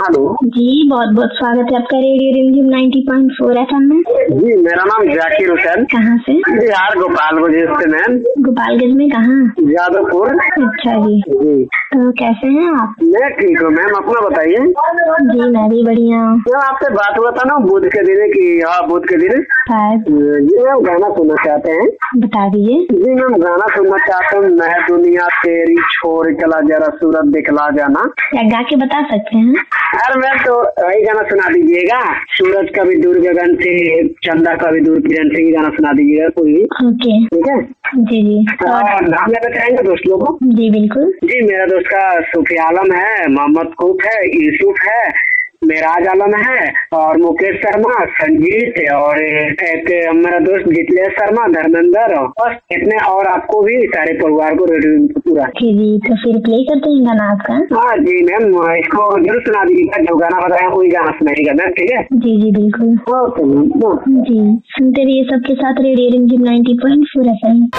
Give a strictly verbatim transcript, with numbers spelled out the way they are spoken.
Hello जी, बहुत बहुत स्वागत है आपका रेडियो रिमझिम नाइंटी पॉइंट फोर एफएम में। जी, मेरा नाम जाकिर हुसैन। कहाँ से? बिहार गोपालगंज से मैम। गोपालगंज में कहाँ? जादवपुर। अच्छा जी। जी तो कैसे हैं आप? मैं ठीक हूँ मैम, अपना बताइए। जी मैं भी बढ़िया हूँ। मैम आपसे बात हुआ था ना बुध के दिन की, हाँ बुध के दिन। शायद। जी मैम गाना सुनना चाहते हैं। बता दीजिए। जी मैम गाना सुनना चाहते हैं, मैं दुनिया तेरी छोड़ चला जरा सूरत दिखला जाना। क्या गा के बता सकते हैं? अरे मैम तो वही गाना सुना दीजिएगा, सूरज का भी दूर गगन से, चंदा का भी दूर किरण से, ही गाना सुना दीजिएगा कोई भी। ओके ठीक है जी जी। और नाम लेना चाहेंगे दोस्त लोगों को? जी बिल्कुल। जी मेरा दोस्त का सूफी आलम है, मोहम्मद कूफ है, यूसुफ है, मेराज आलम है और मुकेश शर्मा, संजीत और एक मेरा दोस्त जितलेश शर्मा, धर्मेंद्र, बस इतने। और आपको भी सारे परिवार को रेडियो पूरा। जी जी, तो फिर प्ले करते हैं गाना आपका। हाँ जी मैम, इसको जरूर सुना दीजिएगा, जो गाना बताया वही गाना सुनाइएगा मैम। ठीक है जी जी बिल्कुल। Okay ma'am. जी सुनते रहिए सबके साथ रेडियो रिमझिम नाइंटी पॉइंट फोर एफएम।